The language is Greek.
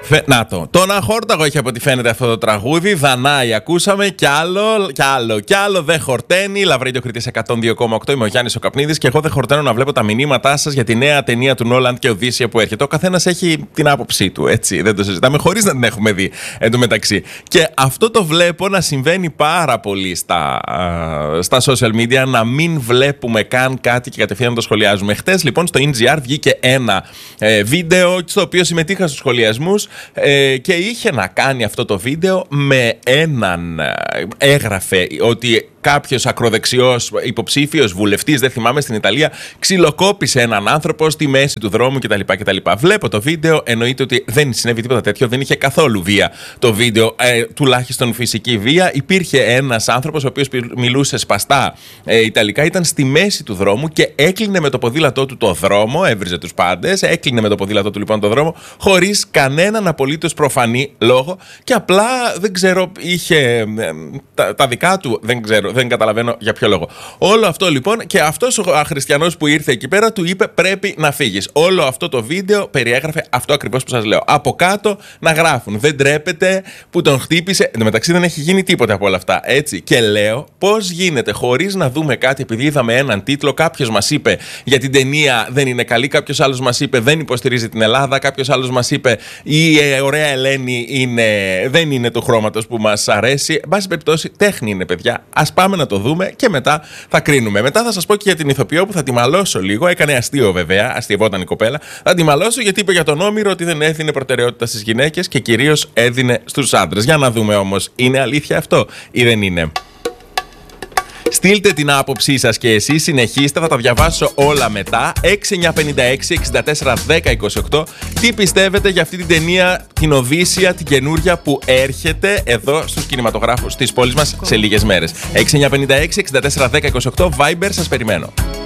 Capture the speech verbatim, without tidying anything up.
Να το. Τον αχόρταγο έχει από ό,τι φαίνεται αυτό το τραγούδι. Δανάη, ακούσαμε κι άλλο, κι άλλο, κι άλλο. Δεν χορταίνει. Λαβρίδιο Κρήτης εκατόν δύο κόμμα οκτώ. Είμαι ο Γιάννης ο Καπνίδης και εγώ δεν χορταίνω να βλέπω τα μηνύματά σας για τη νέα ταινία του Νόλαντ και Οδύσσεια που έρχεται. Ο καθένας έχει την άποψή του, έτσι. Δεν το συζητάμε χωρίς να την έχουμε δει εντωμεταξύ. Και αυτό το βλέπω να συμβαίνει πάρα πολύ στα, στα social media, να μην βλέπουμε καν κάτι και κατευθείαν να το σχολιάζουμε. Χτες λοιπόν στο ι τζι αρ βγήκε ένα ε, βίντεο στο οποίο συμμετείχα στους σχολιασμούς ε, και είχε να κάνει αυτό το βίντεο με έναν, ε, έγραφε ότι κάποιος ακροδεξιός υποψήφιος βουλευτής, δεν θυμάμαι, στην Ιταλία, ξυλοκόπησε έναν άνθρωπο στη μέση του δρόμου κτλ. κτλ. Βλέπω το βίντεο, εννοείται ότι δεν συνέβη τίποτα τέτοιο, δεν είχε καθόλου βία το βίντεο, ε, τουλάχιστον φυσική βία. Υπήρχε ένας άνθρωπος ο οποίος μιλούσε σπαστά ε, Ιταλικά, ήταν στη μέση του δρόμου και έκλεινε με το ποδήλατό του το δρόμο, έβριζε τους πάντες, έκλεινε με το ποδήλατό του λοιπόν το δρόμο, χωρίς κανέναν απολύτως προφανή λόγο και απλά δεν ξέρω, είχε ε, τα, τα δικά του, δεν ξέρω. Δεν καταλαβαίνω για ποιο λόγο. Όλο αυτό λοιπόν, και αυτός ο χριστιανός που ήρθε εκεί πέρα του είπε πρέπει να φύγεις. Όλο αυτό το βίντεο περιέγραφε αυτό ακριβώς που σας λέω. Από κάτω να γράφουν δεν τρέπεται που τον χτύπησε. Εν τω μεταξύ δεν έχει γίνει τίποτα από όλα αυτά. Έτσι. Και λέω πώς γίνεται χωρίς να δούμε κάτι, επειδή είδαμε έναν τίτλο, κάποιος μας είπε για την ταινία δεν είναι καλή, κάποιος άλλος μας είπε δεν υποστηρίζει την Ελλάδα, κάποιος άλλος μας είπε η ε, ωραία Ελένη είναι, δεν είναι του χρώματος που μας αρέσει. Εν πάση περιπτώσει, τέχνη είναι, παιδιά. Ας πάμε να το δούμε και μετά θα κρίνουμε. Μετά θα σας πω και για την ηθοποιό που θα τη μαλώσω λίγο. Έκανε αστείο βέβαια, αστειευόταν η κοπέλα. Θα τη μαλώσω γιατί είπε για τον Όμηρο ότι δεν έδινε προτεραιότητα στις γυναίκες και κυρίως έδινε στους άντρες. Για να δούμε όμως, είναι αλήθεια αυτό ή δεν είναι? Στείλτε την άποψή σας και εσείς, συνεχίστε, θα τα διαβάσω όλα μετά. έξι εννιά πέντε έξι εξήντα τέσσερα δέκα είκοσι οκτώ. Τι πιστεύετε για αυτή την ταινία, την Οδύσσεια, την καινούρια που έρχεται εδώ στους κινηματογράφους της πόλης μας σε λίγες μέρες? έξι εννιά πέντε έξι εξήντα τέσσερα δέκα είκοσι οκτώ, Viber, σας περιμένω.